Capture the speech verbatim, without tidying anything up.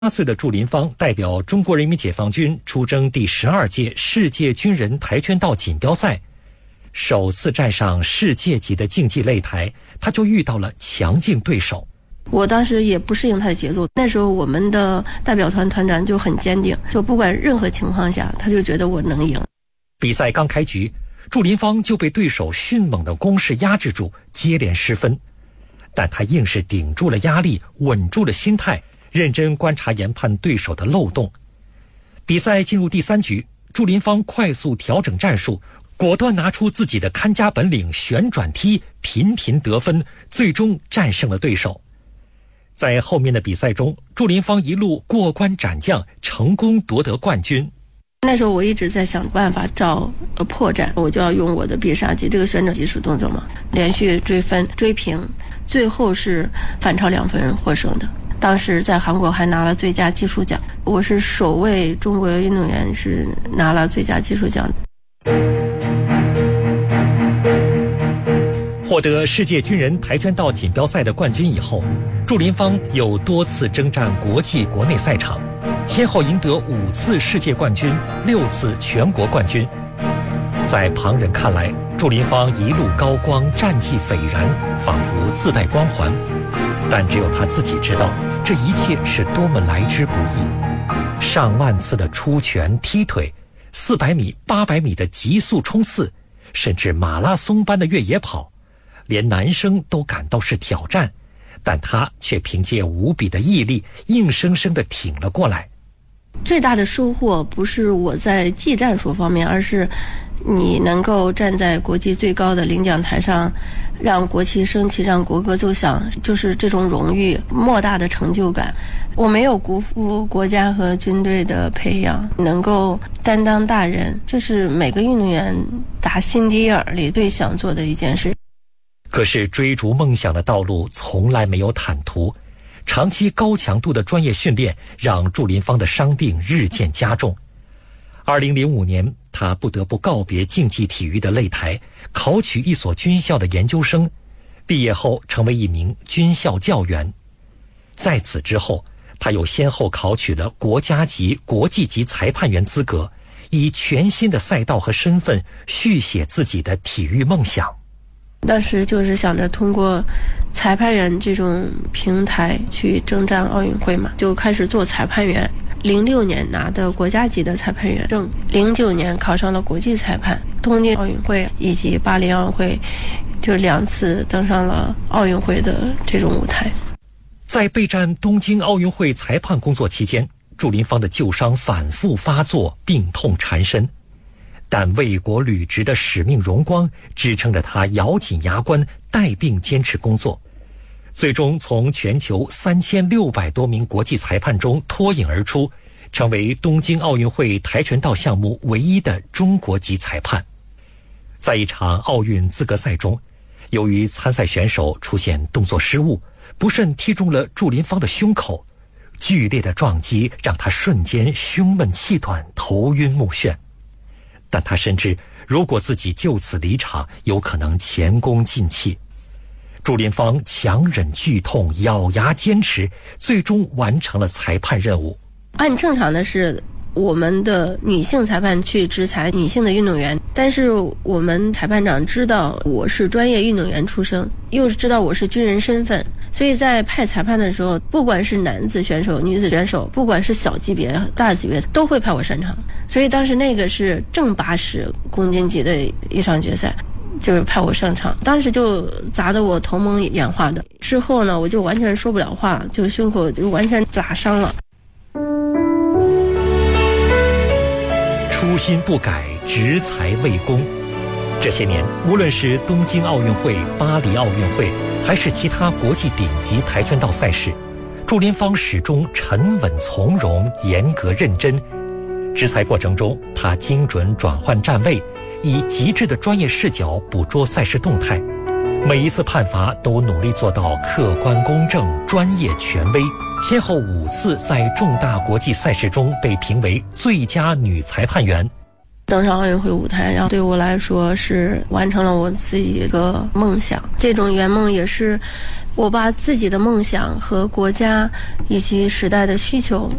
八岁的祝林芳代表中国人民解放军出征第十二届世界军人跆拳道锦标赛，首次站上世界级的竞技擂台，他就遇到了强劲对手。 我当时也不适应他的节奏，那时候我们的代表团团长就很坚定，就不管任何情况下，他就觉得我能赢。 比赛刚开局，祝林芳就被对手迅猛的攻势压制住，接连失分，但他硬是顶住了压力，稳住了心态，认真观察研判对手的漏洞。比赛进入第三局，祝林芳快速调整战术，果断拿出自己的看家本领旋转踢，频频得分，最终战胜了对手。在后面的比赛中，祝林芳一路过关斩将，成功夺得冠军。 那时候我一直在想办法找呃破绽，我就要用我的必杀技这个旋转技术动作嘛，连续追分追平，最后是反超两分获胜的。当时在韩国还拿了最佳技术奖，我是首位中国运动员是拿了最佳技术奖。 获得世界军人跆拳道锦标赛的冠军以后，祝林芳有多次征战国际国内赛场，先后赢得五次世界冠军，六次全国冠军。在旁人看来，祝林芳一路高光，战绩斐然，仿佛自带光环，但只有他自己知道，这一切是多么来之不易。上万次的出拳踢腿，四百米、八百米的急速冲刺，甚至马拉松般的越野跑，连男生都感到是挑战，但他却凭借无比的毅力，硬生生地挺了过来。 最大的收获不是我在技战术方面，而是你能够站在国际最高的领奖台上，让国旗升起，让国歌奏响，就是这种荣誉，莫大的成就感。我没有辜负国家和军队的培养，能够担当大任，这是每个运动员打心底眼里最想做的一件事。 可是追逐梦想的道路从来没有坦途，长期高强度的专业训练让祝林芳的伤病日渐加重。二零零五年，他不得不告别竞技体育的擂台，考取一所军校的研究生，毕业后成为一名军校教员。在此之后，他又先后考取了国家级、国际级裁判员资格，以全新的赛道和身份续写自己的体育梦想。 当时就是想着通过裁判员这种平台去征战奥运会嘛，就开始做裁判员。零六年拿的国家级的裁判员证，零九年考上了国际裁判，东京奥运会以及巴黎奥运会，就两次登上了奥运会的这种舞台。 在备战东京奥运会裁判工作期间，祝林芳的旧伤反复发作，病痛缠身。但为国履职的使命荣光支撑着他咬紧牙关，带病坚持工作，最终从全球三千六百多名国际裁判中脱颖而出，成为东京奥运会跆拳道项目唯一的中国籍裁判。在一场奥运资格赛中，由于参赛选手出现动作失误，不慎踢中了祝林芳的胸口，剧烈的撞击让他瞬间胸闷气短，头晕目眩。但他深知，如果自己就此离场，有可能前功尽弃。祝林芳强忍剧痛，咬牙坚持，最终完成了裁判任务。 按正常的是我们的女性裁判去执裁女性的运动员，但是我们裁判长知道我是专业运动员出身，又知道我是军人身份，所以在派裁判的时候，不管是男子选手、女子选手，不管是小级别、大级别，都会派我上场。所以当时那个是正八十公斤级的一场决赛，就是派我上场，当时就砸得我头蒙眼花的。之后呢，我就完全说不了话，就胸口就完全砸伤了。 初心不改，执裁为公。这些年，无论是东京奥运会、巴黎奥运会，还是其他国际顶级跆拳道赛事，祝林芳始终沉稳从容、严格认真。执裁过程中，他精准转换站位，以极致的专业视角捕捉赛事动态，每一次判罚都努力做到客观公正、专业权威，先后五次在重大国际赛事中被评为最佳女裁判员。 登上奥运会舞台，然后对我来说是完成了我自己一个梦想。这种圆梦也是我把自己的梦想和国家以及时代的需求